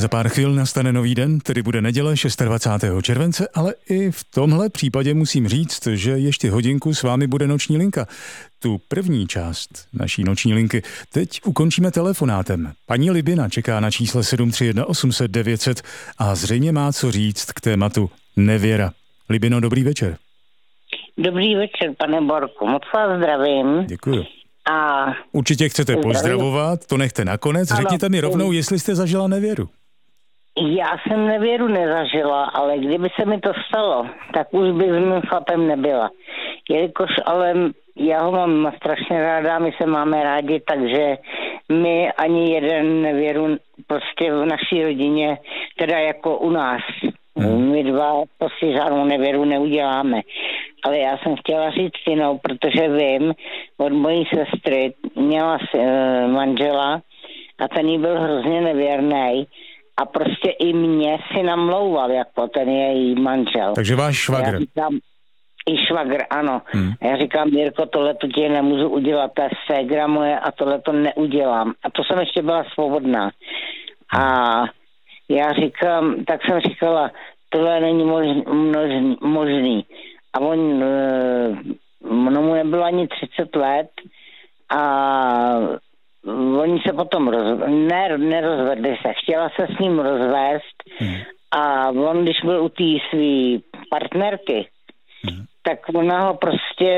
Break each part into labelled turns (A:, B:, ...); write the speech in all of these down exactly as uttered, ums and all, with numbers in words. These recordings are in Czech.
A: Za pár chvil nastane nový den, tedy bude neděle dvacátého šestého července, ale i v tomhle případě musím říct, že ještě hodinku s vámi bude noční linka. Tu první část naší noční linky teď ukončíme telefonátem. Paní Libina čeká na čísle sedm tři jedna osm set devět set a zřejmě má co říct k tématu nevěra. Libino, dobrý večer.
B: Dobrý večer, pane Borku, moc vás zdravím.
A: Děkuju.
B: A
A: určitě chcete pozdravovat, to nechte nakonec.
B: Ano.
A: Řekněte mi rovnou, jestli jste zažila nevěru.
B: Já jsem nevěru nezažila, ale kdyby se mi to stalo, tak už bych s mým chlapem nebyla. Jelikož ale já ho mám strašně ráda, my se máme rádi, takže my ani jeden nevěru prostě v naší rodině, teda jako u nás. Hmm. My dva prostě žádnou nevěru neuděláme. Ale já jsem chtěla říct jinou, protože vím, od mojí sestry měla e, manžela a ten jí byl hrozně nevěrný a prostě i mě si namlouval, jako ten její manžel.
A: Takže váš švagr.
B: I švagr, ano. Hmm. A já říkám, Mirko, tohle to ti nemůžu udělat, to je ségra moje a tohle to neudělám. A to jsem ještě byla svobodná. A já říkám, tak jsem říkala, tohle není možný, možný, možný. A on, no mu nebylo ani třicet let a oni se potom roz, ne, nerozvedli se. Chtěla se s ním rozvést hmm. a on, když byl u té své partnerky, hmm. tak ona ho prostě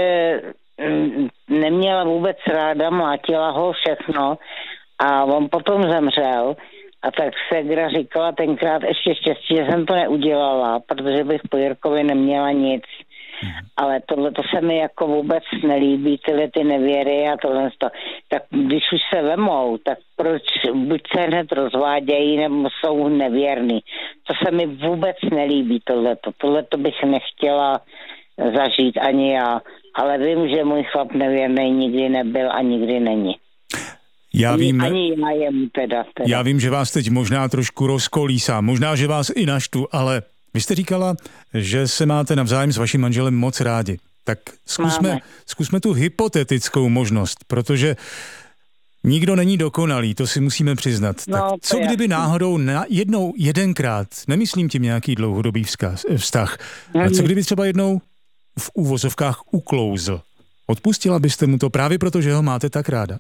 B: neměla vůbec ráda, mlátila ho všechno a on potom zemřel. A tak ségra říkala tenkrát ještě štěstí, že jsem to neudělala, protože bych po Jirkovi neměla nic. Mm. Ale tohle to se mi jako vůbec nelíbí, tyhle ty nevěry a tohle to. Tak když už se vemou, tak proč buď se hned rozvádějí, nebo jsou nevěrní. To se mi vůbec nelíbí, tohleto. Tohleto bych nechtěla zažít ani já. Ale vím, že můj chlap nevěrný nikdy nebyl a nikdy není.
A: Já vím,
B: ani já jemu teda, teda.
A: Já vím, že vás teď možná trošku rozkolísám, možná, že vás i naštvu, ale vy jste říkala, že se máte navzájem s vaším manželem moc rádi. Tak zkusme, zkusme tu hypotetickou možnost, protože nikdo není dokonalý, to si musíme přiznat.
B: No,
A: tak co
B: je.
A: kdyby náhodou na jednou, jedenkrát, nemyslím tím nějaký dlouhodobý vzkaz, vztah, mm. ale co kdyby třeba jednou v úvozovkách uklouzl? Odpustila byste mu to právě proto, že ho máte tak ráda?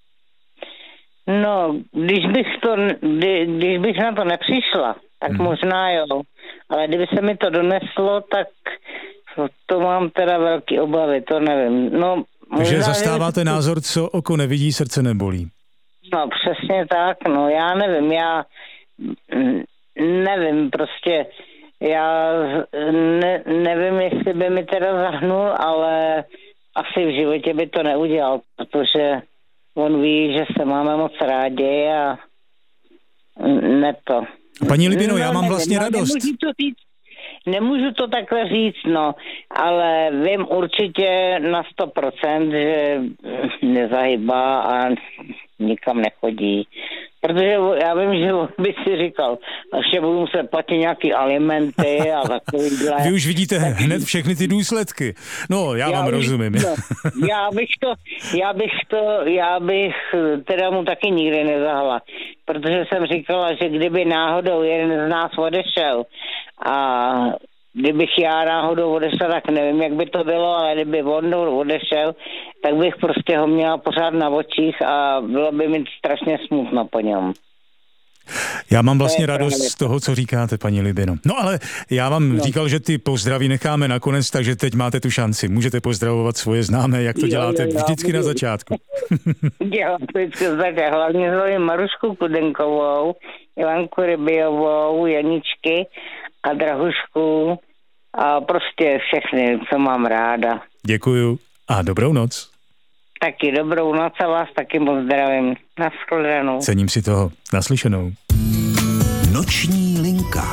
B: No, když bych, to, kdy, když bych na to nepřišla, tak hmm. možná jo. Ale kdyby se mi to doneslo, tak to mám teda velký obavy, to nevím. No,
A: takže
B: možná,
A: zastáváte že... názor, co oko nevidí, srdce nebolí.
B: No, přesně tak, no, já nevím, já nevím, prostě já ne, nevím, jestli by mi teda zahnul, ale asi v životě by to neudělal, protože on ví, že se máme moc rádi a ne to.
A: Paní Libino, no, já mám
B: nevím,
A: vlastně
B: no,
A: radost.
B: Nemůžu to, říct, nemůžu to takhle říct, no, ale vím určitě na sto procent, že nezahybá a nikam nechodí. Protože já vím, že by si říkal, že budu muset platit nějaký alimenty a takovýhle.
A: Vy už vidíte hned všechny ty důsledky. No, já, já vám bych, rozumím.
B: No, já bych to, já bych to, já bych teda mu taky nikdy nezahla. Protože jsem říkala, že kdyby náhodou jeden z nás odešel a kdybych já náhodou odešel, tak nevím, jak by to bylo, ale kdyby on odešel, tak bych prostě ho měla pořád na očích a bylo by mi strašně smutno po něm.
A: Já mám vlastně radost z toho, co říkáte, paní Libino. No ale já vám no. říkal, že ty pozdraví necháme nakonec, takže teď máte tu šanci. Můžete pozdravovat svoje známé, jak to děláte jo, jo, vždycky jo. na začátku.
B: Dělám vždycky začátku. Hlavně zvojím Marušku Kudenkovou, Ivanku Rybijovou, Janičky a Drahušku a prostě všechny, co mám ráda.
A: Děkuju a dobrou noc.
B: Taky dobrou noc a vás taky moc zdravím. Nashledanou.
A: Cením si toho. Naslyšenou.
C: Noční linka.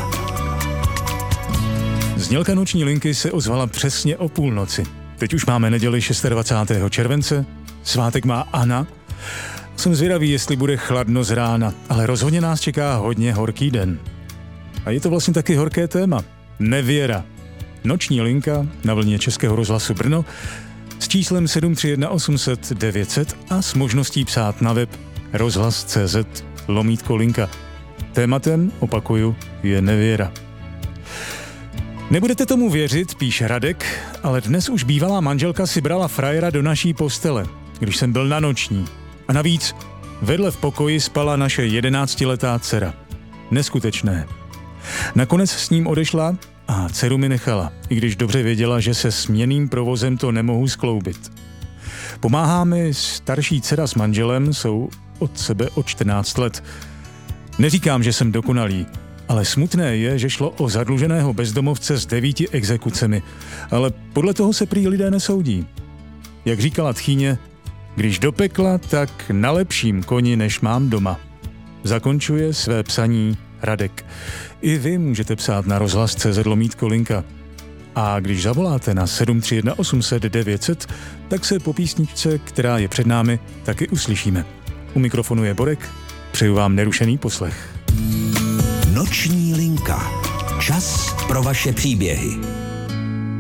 A: Znělka noční linky se ozvala přesně o půlnoci. Teď už máme neděli dvacátého šestého července, svátek má Anna. Jsem zvědavý, jestli bude chladno z rána, ale rozhodně nás čeká hodně horký den. A je to vlastně taky horké téma. Nevěra. Noční linka na vlně Českého rozhlasu Brno s číslem sedm tři jedna osm set devět set a s možností psát na web rozhlas tečka cé zet lomítko linka. Tématem, opakuju, je nevěra. Nebudete tomu věřit, píše Radek, ale dnes už bývalá manželka si brala frajera do naší postele, když jsem byl na noční. A navíc vedle v pokoji spala naše jedenáctiletá dcera. Neskutečné. Nakonec s ním odešla a dceru mi nechala, i když dobře věděla, že se směnným provozem to nemohu skloubit. Pomáhá mi starší dcera s manželem, jsou od sebe o čtrnáct let. Neříkám, že jsem dokonalý, ale smutné je, že šlo o zadluženého bezdomovce s devíti exekucemi, ale podle toho se prý lidé nesoudí. Jak říkala tchýně, když do pekla, tak na lepším koni, než mám doma. Zakončuje své psaní Radek. I vy můžete psát na rozhlas tečka cé zet lomítko linka. A když zavoláte na sedm tři jedna osm set devět set, tak se po písničce, která je před námi, taky uslyšíme. U mikrofonu je Borek, přeju vám nerušený poslech.
C: Noční linka. Čas pro vaše příběhy.